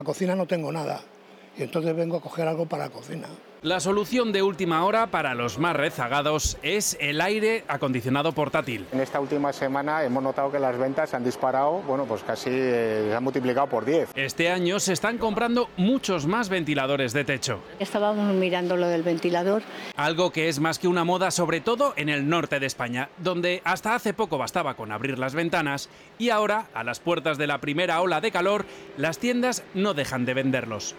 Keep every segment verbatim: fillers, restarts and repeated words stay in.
la cocina no tengo nada y entonces vengo a coger algo para la cocina. La solución de última hora para los más rezagados es el aire acondicionado portátil. En esta última semana hemos notado que las ventas se han disparado, bueno, pues casi eh, se han multiplicado por diez. Este año se están comprando muchos más ventiladores de techo. Estábamos mirando lo del ventilador. Algo que es más que una moda, sobre todo en el norte de España, donde hasta hace poco bastaba con abrir las ventanas y ahora, a las puertas de la primera ola de calor, las tiendas no dejan de venderlos.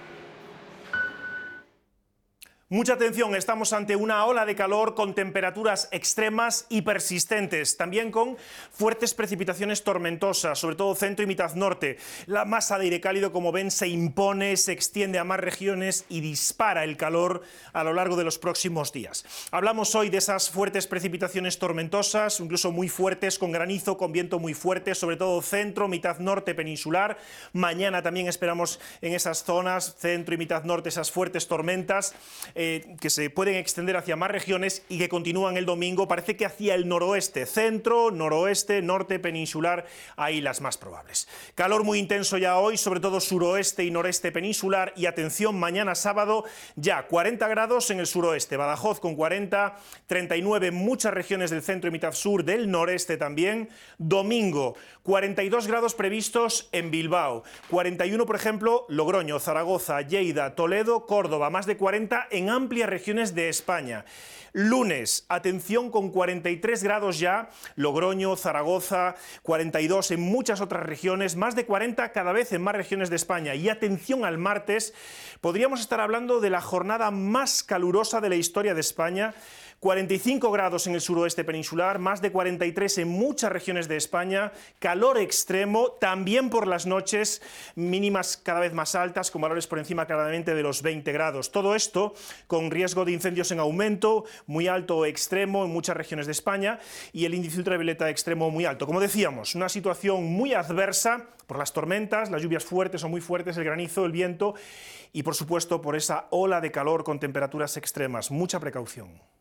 Mucha atención, estamos ante una ola de calor con temperaturas extremas y persistentes, también con fuertes precipitaciones tormentosas, sobre todo centro y mitad norte. La masa de aire cálido, como ven, se impone, se extiende a más regiones y dispara el calor a lo largo de los próximos días. Hablamos hoy de esas fuertes precipitaciones tormentosas, incluso muy fuertes, con granizo, con viento muy fuerte, sobre todo centro, mitad norte peninsular. Mañana también esperamos en esas zonas, centro y mitad norte, esas fuertes tormentas. Eh, que se pueden extender hacia más regiones y que continúan el domingo, parece que hacia el noroeste, centro, noroeste, norte peninsular, ahí las más probables. Calor muy intenso ya hoy, sobre todo suroeste y noreste peninsular, y atención, mañana sábado ya cuarenta grados en el suroeste, Badajoz con cuarenta, treinta y nueve en muchas regiones del centro y mitad sur, del noreste también. Domingo, cuarenta y dos grados previstos en Bilbao, cuarenta y uno por ejemplo Logroño, Zaragoza, Lleida, Toledo, Córdoba, más de cuarenta en amplias regiones de España. Lunes, atención, con cuarenta y tres grados ya, Logroño, Zaragoza, cuarenta y dos en muchas otras regiones, más de cuarenta cada vez en más regiones de España. Y atención al martes, podríamos estar hablando de la jornada más calurosa de la historia de España. cuarenta y cinco grados en el suroeste peninsular, más de cuarenta y tres en muchas regiones de España, calor extremo, también por las noches, mínimas cada vez más altas, con valores por encima claramente de los veinte grados. Todo esto con riesgo de incendios en aumento, muy alto o extremo en muchas regiones de España, y el índice ultravioleta extremo muy alto. Como decíamos, una situación muy adversa por las tormentas, las lluvias fuertes o muy fuertes, el granizo, el viento, y por supuesto por esa ola de calor con temperaturas extremas. Mucha precaución.